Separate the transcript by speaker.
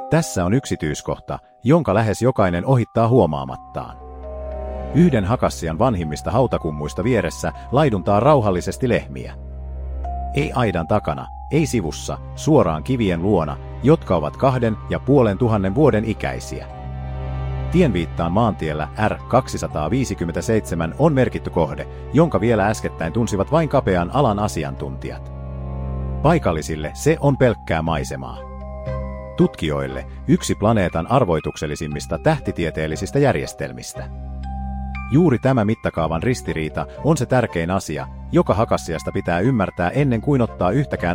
Speaker 1: Tässä on yksityiskohta, jonka lähes jokainen ohittaa huomaamattaan. Yhden Hakassian vanhimmista hautakummuista vieressä laiduntaa rauhallisesti lehmiä. Ei aidan takana, ei sivussa, suoraan kivien luona, jotka ovat 2500 vuoden ikäisiä. Tienviittaan maantiellä R257 on merkitty kohde, jonka vielä äskettäin tunsivat vain kapean alan asiantuntijat. Paikallisille se on pelkkää maisemaa. Tutkijoille yksi planeetan arvoituksellisimmista tähtitieteellisistä järjestelmistä. Juuri tämä mittakaavan ristiriita on se tärkein asia, joka Hakassiasta pitää ymmärtää ennen kuin ottaa yhtäkään